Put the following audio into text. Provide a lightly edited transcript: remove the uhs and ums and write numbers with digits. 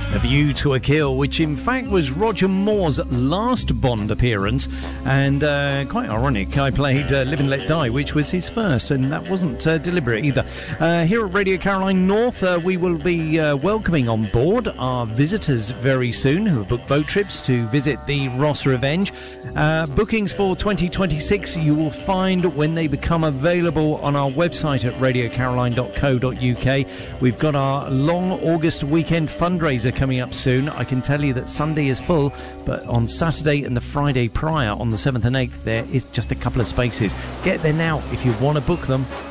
A View to a Kill, which in fact was Roger Moore's last Bond appearance, and quite ironic, I played Live and Let Die, which was his first, and that wasn't deliberate either. Here at Radio Caroline North, we will be welcoming on board our visitors very soon who have booked boat trips to visit the Ross Revenge. Bookings for 2026 you will find when they become available on our website at radiocaroline.co.uk. We've got our long August weekend fundraiser coming up soon. I can tell you that Sunday is full, but on Saturday and the Friday prior, on the 7th and 8th, there is just a couple of spaces. Get there now if you want to book them.